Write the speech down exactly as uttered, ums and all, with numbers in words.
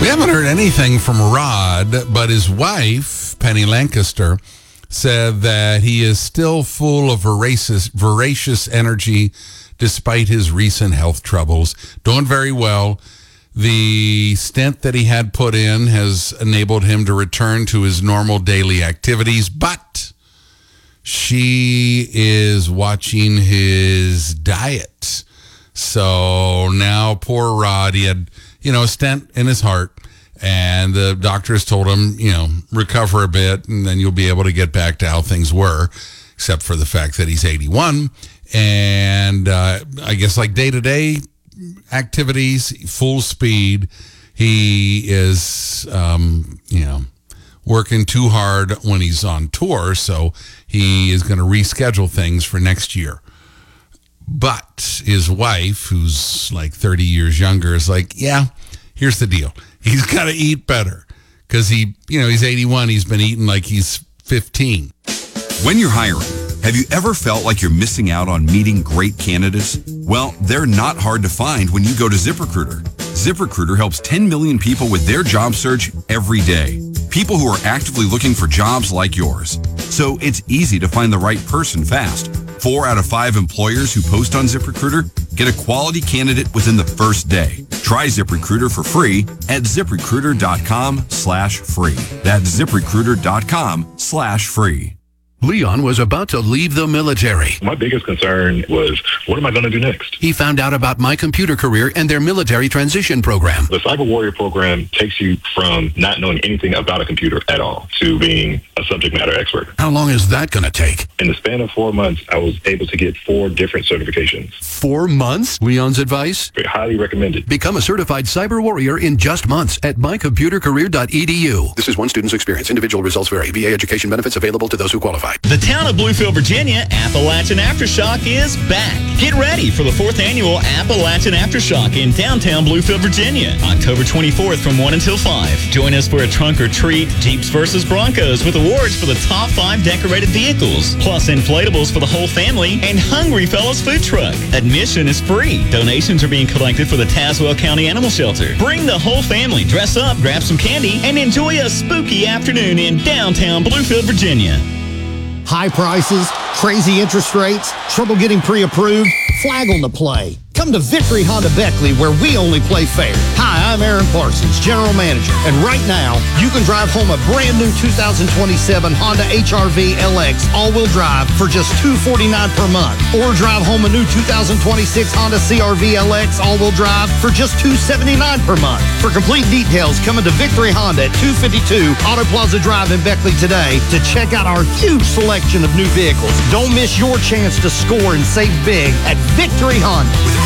We haven't heard anything from Rod, but his wife, Penny Lancaster, said that he is still full of voracious, voracious energy despite his recent health troubles. Doing very well. The stent that he had put in has enabled him to return to his normal daily activities, but she is watching his diet. So now poor Rod, he had, you know, a stent in his heart, and the doctors told him, you know, recover a bit, and then you'll be able to get back to how things were, except for the fact that he's eighty-one. And uh, I guess like day-to-day activities, full speed, he is, um, you know, working too hard when he's on tour, so he is going to reschedule things for next year. But his wife, who's like thirty years younger, is like, yeah, here's the deal. He's got to eat better because he, you know, he's eighty-one. He's been eating like he's fifteen. When you're hiring, have you ever felt like you're missing out on meeting great candidates? Well, they're not hard to find when you go to ZipRecruiter. ZipRecruiter helps ten million people with their job search every day. People who are actively looking for jobs like yours. So it's easy to find the right person fast. Four out of five employers who post on ZipRecruiter get a quality candidate within the first day. Try ZipRecruiter for free at ZipRecruiter.com slash free. That's ZipRecruiter.com slash free. Leon was about to leave the military. My biggest concern was, what am I going to do next? He found out about My Computer Career and their military transition program. The Cyber Warrior program takes you from not knowing anything about a computer at all to being a subject matter expert. How long is that going to take? In the span of four months, I was able to get four different certifications. Four months? Leon's advice? Very highly recommended. Become a certified Cyber Warrior in just months at my computer career dot e d u. This is one student's experience. Individual results vary. V A education benefits available to those who qualify. The town of Bluefield, Virginia, Appalachian Aftershock is back. Get ready for the fourth annual Appalachian Aftershock in downtown Bluefield, Virginia, October twenty-fourth from one until five. Join us for a trunk or treat, Jeeps versus Broncos with awards for the top five decorated vehicles, plus inflatables for the whole family, and Hungry Fellows food truck. Admission is free. Donations are being collected for the Tazewell County Animal Shelter. Bring the whole family, dress up, grab some candy, and enjoy a spooky afternoon in downtown Bluefield, Virginia. High prices, crazy interest rates, trouble getting pre-approved, flag on the play. Come to Victory Honda Beckley, where we only play fair. Hi, I'm Aaron Parsons, General Manager, and right now, you can drive home a brand new two thousand twenty-seven Honda H R V L X all-wheel drive for just two hundred forty-nine dollars per month, or drive home a new two thousand twenty-six Honda C R V L X all-wheel drive for just two hundred seventy-nine dollars per month. For complete details, come into Victory Honda at two fifty-two Auto Plaza Drive in Beckley today to check out our huge selection of new vehicles. Don't miss your chance to score and save big at Victory Honda.